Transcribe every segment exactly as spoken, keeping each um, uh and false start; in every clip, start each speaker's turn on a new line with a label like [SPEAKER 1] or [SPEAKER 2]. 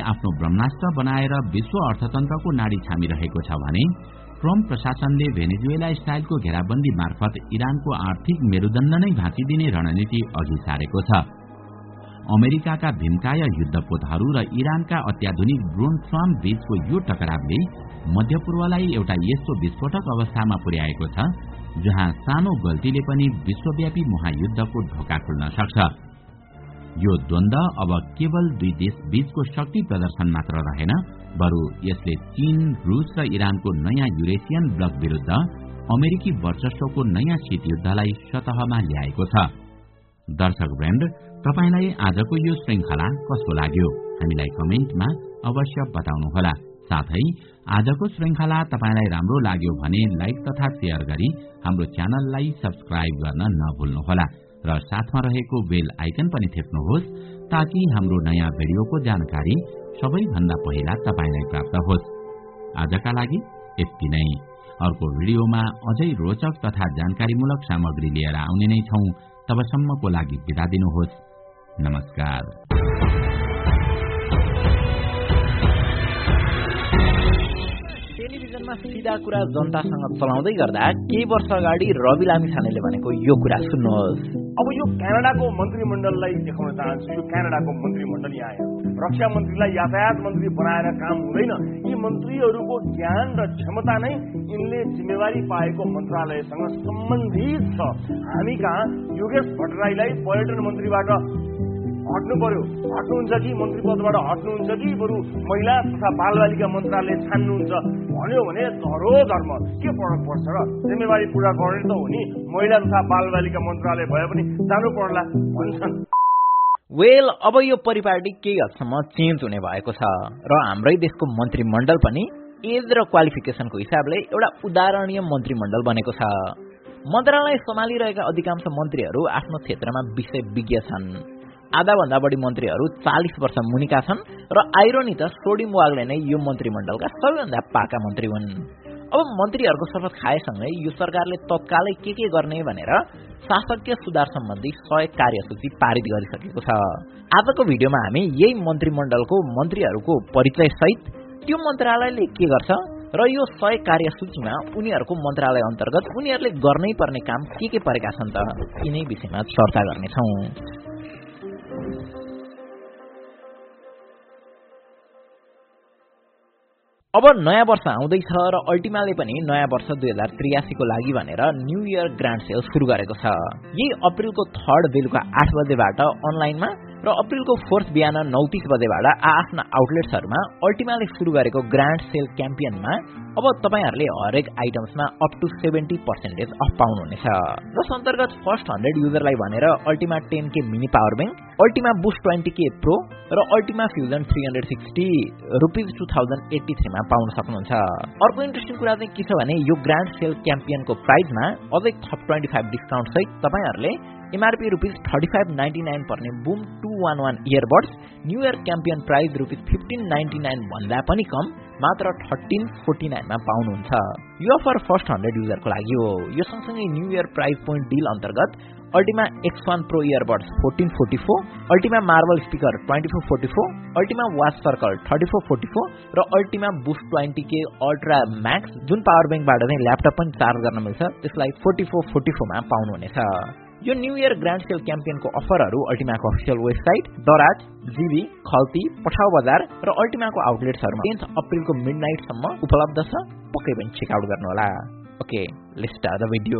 [SPEAKER 1] आफ्नो ब्रह्मास्त्र बनाएर विश्व अर्थतन्त्रको नाडी छामिरहेको छ भने ट्रम्प प्रशासनले भेनेजुएला स्टाइलको घेराबन्दी मार्फत इरानको आर्थिक मेरुदण्ड नै भाँचिदिने रणनीति अघि सारेको छ। अमेरिकाका भीमकाय युद्धपोतहरू र इरानका अत्याधुनिक ड्रोन स्वार्म बीचको यो टकरावले मध्यपूर्वलाई एउटा यस्तो विस्फोटक अवस्थामा पुर्याएको छ जहाँ सानो गल्तीले पनि विश्वव्यापी महायुद्धको ढोका खुल्न सक्छ। यो द्वन्द्व अब केवल दुई देश बीचको शक्ति प्रदर्शन मात्र रहेन, बरु यसले चीन, रूस र इरानको नयाँ युरेसियन ब्लक विरुद्ध अमेरिकी वर्चस्वको नयाँ शीतयुद्धलाई सतहमा ल्याएको छ। दर्शकवृन्द, तपाईलाई आजको यो श्रृंखला कस्तो लाग्यो हामीलाई कमेन्टमा अवश्य बताउनुहोला। साथै आजको श्रृंखला तपाईलाई राम्रो लाग्यो भने लाइक तथा शेयर गरी हाम्रो च्यानललाई सब्स्क्राइब गर्न नभुल्नुहोला र साथमा रहेको बेल आइकन पनि थिच्नुहोस् ताकि हाम्रो नयाँ भिडियोको जानकारी सबैभन्दा पहिला तपाईलाई प्राप्त होस्। आजका लागि यति नै। अर्को भिडियोमा अझै रोचक तथा जानकारीमूलक सामग्री लिएर आउने नै छौं। तबसम्मको लागि बिदा दिनुहोस्। नमस्कार।
[SPEAKER 2] टेलिभिजनमा सीधा कुरा जनतासँग चलाउँदै गर्दा केही वर्ष अगाडि रवि लामिछानेले भनेको यो कुरा सुन्नुहोस्।
[SPEAKER 3] अब यो क्यानाडाको मन्त्रीमण्डललाई देखाउन चाहन्छु। यो क्यानाडाको मन्त्रीमण्डल यहाँ आयो, रक्षा मन्त्रीलाई यातायात मन्त्री बनाएर काम हुँदैन। यी मन्त्रीहरूको ज्ञान र क्षमता नै यिनले जिम्मेवारी पाएको मन्त्रालयसँग सम्बन्धित छ। हामी कहाँ योगेश भट्टराईलाई पर्यटन मन्त्रीबाट हट्नु पर्यो, हट्नुहुन्छ कि मन्त्री पदबाट हट्नुहुन्छ कि बरु महिला तथा बालबालिका मन्त्रालय छान्नुहुन्छ भन्यो भने धरो धर्म के फरक पर्छ र? जिम्मेवारी पूरा गर्ने त हो नि, महिला तथा बालबालिका मन्त्रालय भए पनि जानु पर्ला भन्छन्।
[SPEAKER 2] वेल, अब यो परिपाटी केही हदसम्म चेन्ज हुने भएको छ र हाम्रै देशको मन्त्रीमण्डल पनि एज र क्वालिफिकेसनको हिसाबले एउटा उदाहरणीय मन्त्रीमण्डल बनेको छ। मन्त्रालय सम्हालिरहेका अधिकांश मन्त्रीहरू आफ्नो क्षेत्रमा विषय विज्ञ छन्। आधा भन्दा बढी मन्त्रीहरू चालीस वर्ष मुनिका छन् र आइरोनी त सोडिम वागले नै यो मन्त्रीमण्डलका सबैभन्दा पाका मन्त्री हुन्। अब मन्त्रीहरूको शपथ खाएसँगै यो सरकारले तत्कालै के के गर्ने भनेर शासकीय सुधार सम्बन्धी सय कार्यसूची पारित गरिसकेको छ। आजको भिडियोमा हामी यही मन्त्रीमण्डलको मन्त्रीहरूको परिचय सहित त्यो मन्त्रालयले के गर्छ र यो सय कार्यसूचीमा उनीहरूको मन्त्रालय अन्तर्गत उनीहरूले गर्नै पर्ने काम के के परेका छन् त यिनै विषयमा चर्चा गर्नेछौँ। अब नयाँ वर्ष आउँदैछ र अल्टिमाले पनि नयाँ वर्ष दुई हजार त्रियासी को लागि भनेर न्यू इयर ग्रान्ड सेल सुरु गरेको छ। यही अप्रिलको थर्ड बेलुका आठ बजेबाट अनलाइनमा र अप्रिलको फोर्थ बिहान नौ तीस बजेबाट आफ्ना आउटलेट्सहरूमा अल्टिमाले सुरु गरेको ग्रान्ड सेल क्याम्पियनमा अब तपाईहरूले हरेक आइटम्समा up two seventy percentage of पाउनुहुनेछ। जस अन्तर्गत फर्स्ट हन्ड्रेड युजरलाई भनेर अल्टिमा टेन के mini power bank, Ultima boost twenty के प्रो र Ultima fusion three hundred sixty rupees two thousand eighty थ्रीमा पाउन सक्नुहुन्छ। अर्को इन्ट्रेस्टिङ कुरा चाहिँ के छ भने यो ग्रान्ड सेल क्याम्पियनको प्राइजमा अझै थप ट्वेन्टी फाइभ डिस्काउन्ट सहित तपाईँहरूले MRP rupees thirty five ninety nine पर्ने boom two one one earbuds new year क्याम्पियन price rupees fifteen ninety nine भन्दा पनि कम मात्र थर्टिन फोर्टी नाइनमा पाउनुहुन्छ। यो अफर फर्स्ट हन्ड्रेड युजरको लागि हो। यो सँगसँगै new year price point deal अन्तर्गत Ultima x one pro earbuds fourteen forty four, Ultima marble speaker twenty four forty four, Ultima watch circle thirty four forty four र Ultima boost twenty के ultra Max जुन power ब्याङ्कबाट चाहिँ laptop पनि charge गर्न मिल्छ त्यसलाई फोर्टी फोर फोर्टी फोरमा पाउनुहुनेछ। यो न्यू इयर ग्रान्ड सेल क्याम्पियनको अफरहरू अल्टिमाको अफिसियल वेबसाइट, दराज, जीबी, खल्ती, पठाउ बजार र अल्टिमाको आउटलेट्सहरूमा टेन्थ अप्रिलको मिड नाइटसम्म उपलब्ध छ। पक्कै पनि चेकआउट गर्नुहोला। Okay, let's start the video.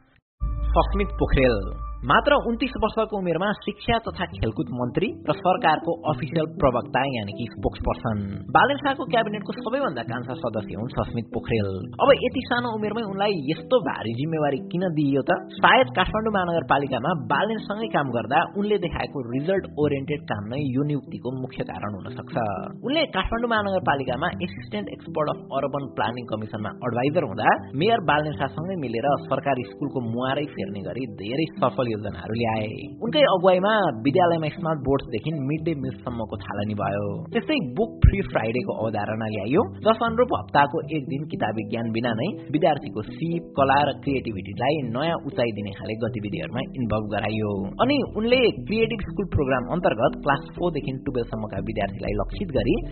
[SPEAKER 2] Sasmit Pokharel मात्र उन्तीस वर्षको उमेरमा शिक्षा तथा खेलकुद मन्त्री र सरकारको अफिसियल प्रवक्ता यानि कि स्पोक्स पर्सन। बालेन शाहको क्याबिनेटको सबैभन्दा कान्छा सदस्य हुन् सस्मित पोखरेल। अब यति सानो उमेरमै उनलाई यस्तो भारी जिम्मेवारी किन दिइयो त? सायद काठमाडौँ महानगरपालिकामा बालेनसँगै काम गर्दा उनले देखाएको रिजल्ट ओरिएन्टेड काम नै यो नियुक्तिको मुख्य कारण हुन सक्छ। उनले Kathmandu महानगरपालिकामा assistant expert of urban planning कमिसनमा adviser हुँदा मेयर बालेन शाहसँगै मिलेर सरकारी स्कुलको मुहारै फेर्ने गरी धेरै सफल योजनाहरू ल्याए। उनकै अगुवाईमा विद्यालयमा स्मार्ट बोर्डदेखि मिड डे मिलसम्मको थालनी भयो। त्यस्तै बुक फ्री फ्राइडेको अवधारणा ल्याइयो, जस अनुरूप हप्ताको एक दिन किताबी ज्ञान बिना नै विद्यार्थीको सिप, कला र क्रिएटिभिटीलाई नयाँ उचाइ दिने खाले गतिविधिहरूमा इन्भल्भ गराइयो। अनि उनले क्रिएटिभ स्कुल प्रोग्राम अन्तर्गत क्लास फोरदेखि टुवेल्भसम्मका विद्यार्थीलाई लक्षित गरी